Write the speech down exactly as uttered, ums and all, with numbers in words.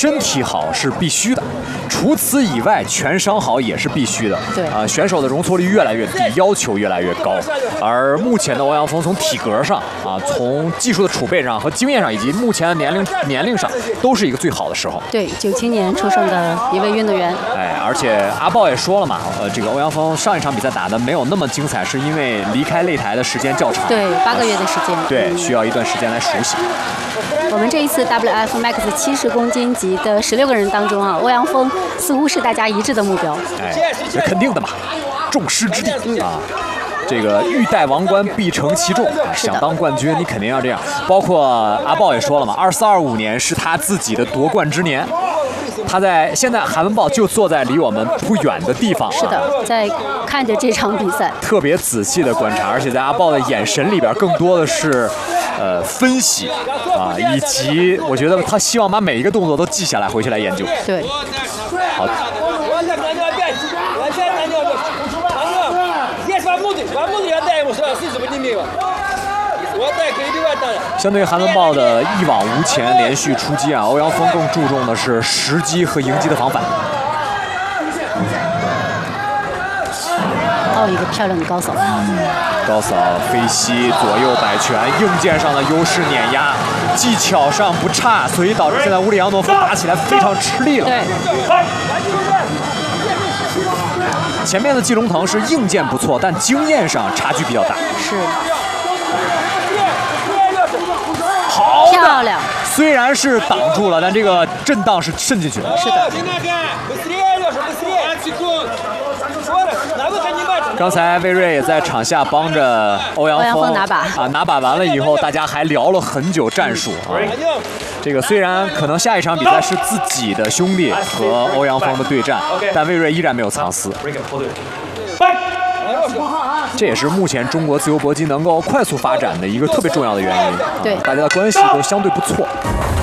身体好是必须的，除此以外，全伤好也是必须的。 对啊、呃，选手的容错率越来越低，要求越来越高。而目前的欧阳锋从体格上啊，从技术的储备上和经验上，以及目前的年龄年龄上，都是一个最好的时候。 对，九七年出生的一位运动员。 哎，而且阿豹也说了嘛，呃，这个欧阳锋上一场比赛打得没有那么精彩，是因为离开擂台的时间较长。 对，八个月的时间。 对，需要一段时间来熟悉。 我们这一次 W F Max 七十公斤级的十六个人当中啊，欧阳锋似乎是大家一致的目标。 哎，这肯定的嘛，众矢之的、嗯、啊。这个欲戴王冠必承其重啊，想当冠军你肯定要这样。包括阿豹也说了嘛，二四二五年是他自己的夺冠之年。他在现在韩文豹就坐在离我们不远的地方、啊， 是的，在看着这场比赛， 特别仔细的观察，而且在阿豹的眼神里边更多的是，呃，分析啊，以及我觉得他希望把每一个动作都记下来，回去来研究。 对， 好。相对于韩文豹的一往无前连续出击啊，欧阳锋更注重的是时机和迎击的防反。 哦，一个漂亮的高扫， 嗯、高扫飞膝，左右摆拳，硬件上的优势碾压，技巧上不差，所以导致现在乌里扬诺夫打起来非常吃力了。 对。 前面的季龙腾是硬件不错，但经验上差距比较大。 是。 好的， 漂亮。 虽然是挡住了，但这个震荡是渗进去了。 是的。 刚才魏睿也在场下帮着欧阳锋, 欧阳锋拿把啊，拿把完了以后，大家还聊了很久战术啊。这个虽然可能下一场比赛是自己的兄弟和欧阳锋的对战，但魏睿依然没有藏私。这也是目前中国自由搏击能够快速发展的一个特别重要的原因。 对， 大家的关系都相对不错。